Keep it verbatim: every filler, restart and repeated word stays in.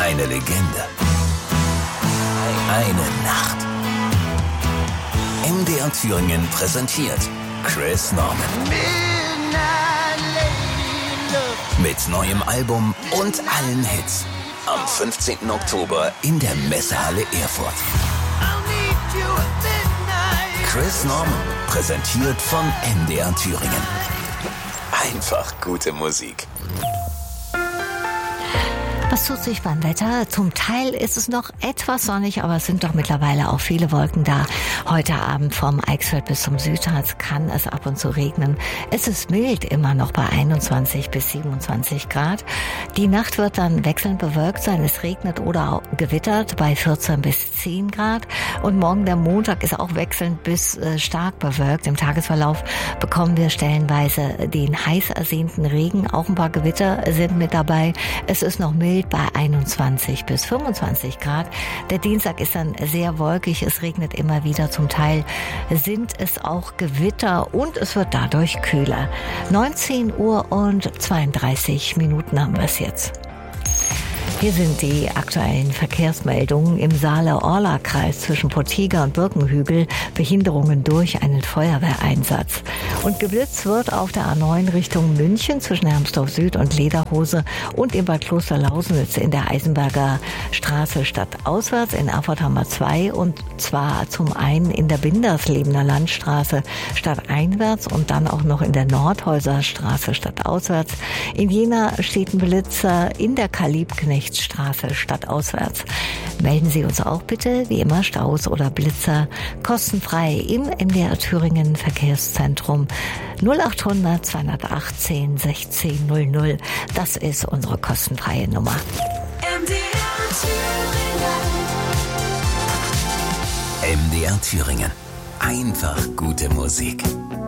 Eine Legende. Eine Nacht. M D R Thüringen präsentiert Chris Norman. Mit neuem Album und allen Hits. Am fünfzehnten Oktober in der Messehalle Erfurt. Chris Norman, präsentiert von M D R Thüringen. Einfach gute Musik. Was tut sich beim Wetter? Zum Teil ist es noch etwas sonnig, aber es sind doch mittlerweile auch viele Wolken da. Heute Abend vom Eichsfeld bis zum Südharz kann es ab und zu regnen. Es ist mild, immer noch bei einundzwanzig bis siebenundzwanzig Grad. Die Nacht wird dann wechselnd bewölkt sein. Es regnet oder auch gewittert bei vierzehn bis zehn Grad. Und morgen der Montag ist auch wechselnd bis äh, stark bewölkt. Im Tagesverlauf bekommen wir stellenweise den heiß ersehnten Regen. Auch ein paar Gewitter sind mit dabei. Es ist noch mild bei einundzwanzig bis fünfundzwanzig Grad. Der Dienstag ist dann sehr wolkig, es regnet immer wieder, zum Teil sind es auch Gewitter und es wird dadurch kühler. neunzehn Uhr und zweiunddreißig Minuten haben wir es jetzt. Hier sind die aktuellen Verkehrsmeldungen im Saale-Orla-Kreis zwischen Potiga und Birkenhügel. Behinderungen durch einen Feuerwehreinsatz. Und geblitzt wird auf der A neun Richtung München zwischen Hermsdorf Süd und Lederhose und in Bad Klosterlausnitz in der Eisenberger Straße stadtauswärts. In Erfurt haben wir zwei, und zwar zum einen in der Binderslebener Landstraße stadteinwärts und dann auch noch in der Nordhäuser Straße stadtauswärts. In Jena steht ein Blitzer in der Karl-Liebknecht Straße stadtauswärts. Melden Sie uns auch bitte, wie immer, Staus oder Blitzer, kostenfrei im M D R Thüringen Verkehrszentrum null achthundert zweihundertachtzehn sechzehn null null. Das ist unsere kostenfreie Nummer. M D R Thüringen. M D R Thüringen. Einfach gute Musik.